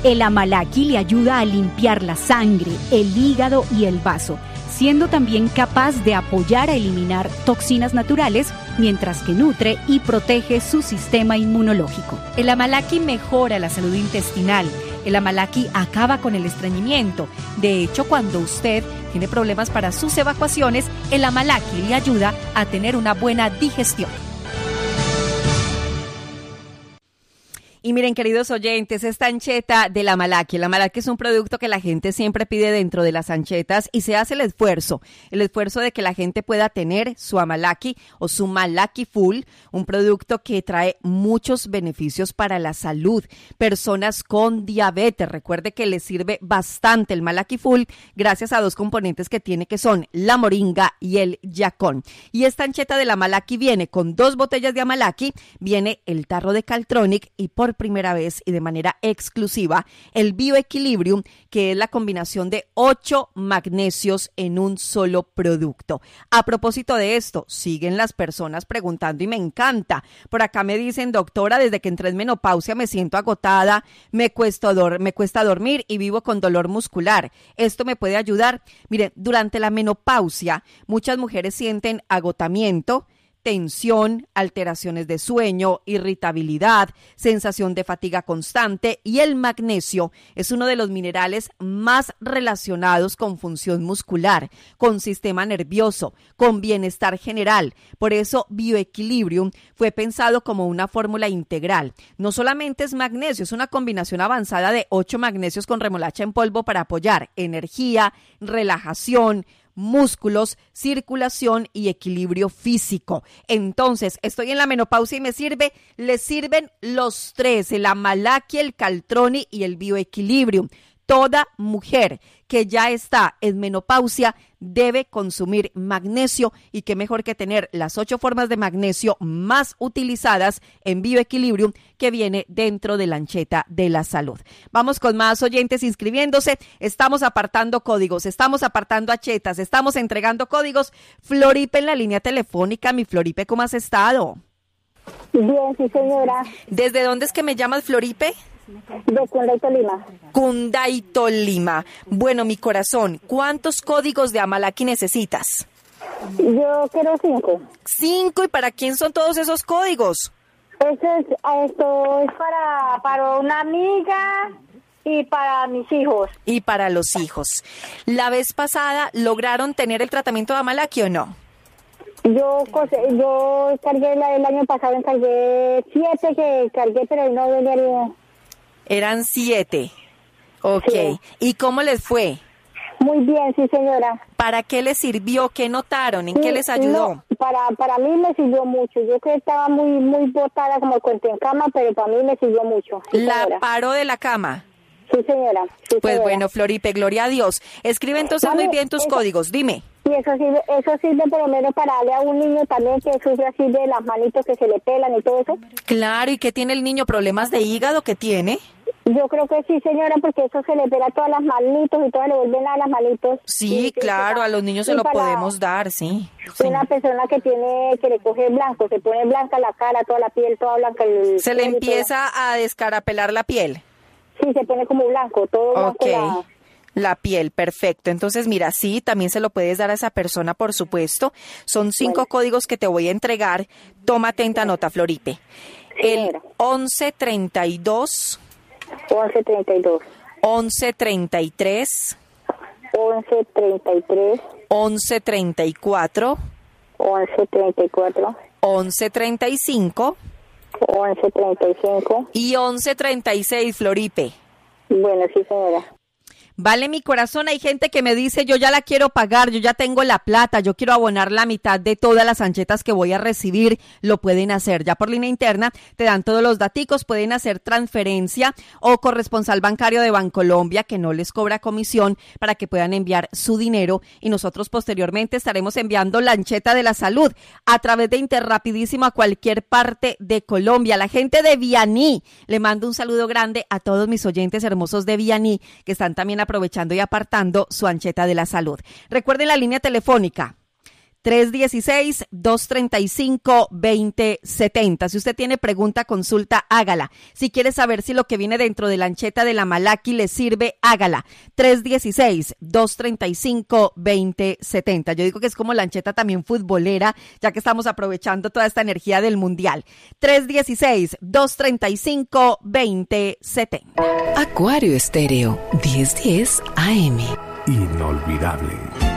El Amalaki le ayuda a limpiar la sangre, el hígado y el vaso, siendo también capaz de apoyar a eliminar toxinas naturales, mientras que nutre y protege su sistema inmunológico. El Amalaki mejora la salud intestinal. El Amalaki acaba con el estreñimiento. De hecho, cuando usted tiene problemas para sus evacuaciones, el Amalaki le ayuda a tener una buena digestión. Y miren, queridos oyentes, esta ancheta del Amalaki. El Amalaki es un producto que la gente siempre pide dentro de las anchetas y se hace el esfuerzo de que la gente pueda tener su Amalaki o su Malaki Full, un producto que trae muchos beneficios para la salud. Personas con diabetes, recuerde que les sirve bastante el Malaki Full gracias a dos componentes que tiene, que son la moringa y el yacón. Y esta ancheta del Amalaki viene con 2 botellas de Amalaki, viene el tarro de Caltronic y por primera vez y de manera exclusiva el Bioequilibrium, que es la combinación de 8 magnesios en un solo producto. A propósito de esto, siguen las personas preguntando y me encanta. Por acá me dicen: doctora, desde que entré en menopausia me siento agotada, me cuesta dormir y vivo con dolor muscular. ¿Esto me puede ayudar? Mire, durante la menopausia muchas mujeres sienten agotamiento, tensión, alteraciones de sueño, irritabilidad, sensación de fatiga constante, y el magnesio es uno de los minerales más relacionados con función muscular, con sistema nervioso, con bienestar general. Por eso Bioequilibrium fue pensado como una fórmula integral. No solamente es magnesio, es una combinación avanzada de 8 magnesios con remolacha en polvo para apoyar energía, relajación, músculos, circulación y equilibrio físico. Entonces, estoy en la menopausia y les sirven los 3, el Amalaki, el Caltroni y el Bioequilibrium. Toda mujer que ya está en menopausia debe consumir magnesio, y qué mejor que tener las 8 formas de magnesio más utilizadas en Bioequilibrium, que viene dentro de la ancheta de la salud. Vamos con más oyentes inscribiéndose. Estamos apartando códigos, estamos apartando anchetas, estamos entregando códigos. Floripe en la línea telefónica. Mi Floripe, ¿cómo has estado? Bien, sí, señora. ¿Desde dónde es que me llamas, Floripe? De Cunday, Tolima. Cunday, Tolima. Bueno, mi corazón, ¿cuántos códigos de Amalaki necesitas? Yo quiero 5. 5, ¿y para quién son todos esos códigos? Esto es para una amiga y para mis hijos. Y para los hijos. ¿La vez pasada lograron tener el tratamiento de Amalaki o no? Yo cargué el año pasado, encargué 7 que cargué, pero no venía. Eran 7. Ok. Sí. ¿Y cómo les fue? Muy bien, sí, señora. ¿Para qué les sirvió? ¿Qué notaron? ¿En qué les ayudó? No, para mí me sirvió mucho. Yo que estaba muy botada, como cuento en cama, pero para mí me sirvió mucho. Sí, ¿la señora paró de la cama? Sí, señora. Sí, pues señora. Bueno, Floripe, gloria a Dios. Escribe entonces muy bien tus códigos. Dime. Y eso sirve por lo menos para darle a un niño también que sufre así de las manitos que se le pelan y todo eso. Claro, ¿y qué tiene el niño? ¿Problemas de hígado que tiene? Yo creo que sí, señora, porque eso se le pela todas las manitos y todas le vuelven a las manitos. Sí, claro, a los niños se lo podemos dar, sí. Una persona que le coge blanco, se pone blanca la cara, toda la piel, toda blanca. Se le empieza a descarapelar la piel. Sí, se pone como blanco, todo blanco. Ok. La piel, perfecto. Entonces, mira, sí, también se lo puedes dar a esa persona, por supuesto. Son 5 códigos que te voy a entregar. Toma atenta nota, Floripe. El 1132. 1132. 1133. 1133. 1134. 1134. 1135. 1135. Y 1136, Floripe. Bueno, sí, señora. Vale, mi corazón, hay gente que me dice: yo ya la quiero pagar, yo ya tengo la plata, yo quiero abonar la mitad de todas las anchetas que voy a recibir. Lo pueden hacer ya por línea interna, te dan todos los daticos, pueden hacer transferencia o corresponsal bancario de Bancolombia, que no les cobra comisión, para que puedan enviar su dinero, y nosotros posteriormente estaremos enviando la ancheta de la salud a través de Interrapidísimo a cualquier parte de Colombia. La gente de Vianí, le mando un saludo grande a todos mis oyentes hermosos de Vianí, que están también aprovechando y apartando su ancheta de la salud. Recuerden la línea telefónica 316-235-2070. Si usted tiene pregunta, consulta, hágala. Si quiere saber si lo que viene dentro de la ancheta de la Malaki le sirve, hágala. 316-235-2070. Yo digo que es como la ancheta también futbolera, ya que estamos aprovechando toda esta energía del Mundial. 316-235-2070. Acuario Estéreo, 1010 AM. Inolvidable.